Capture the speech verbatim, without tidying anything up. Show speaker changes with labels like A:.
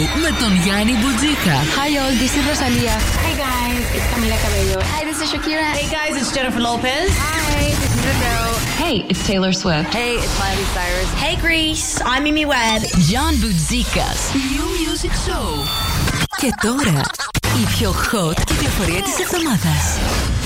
A: με τον Γιάννη Μπουτζίκα.
B: Hi all, this is Rosalia.
C: Hey guys, it's Camila Cabello.
B: Hi, this is Shakira.
C: Hey guys, it's Jennifer Lopez.
B: Hi, this is Adele.
A: Hey, it's Taylor Swift.
B: Hey, it's Miley Cyrus.
C: Hey Greece, I'm Mimi Webb.
A: John Μπουτζίκας New Music Show. Και τώρα η πιο hot κυκλοφορία της εβδομάδας.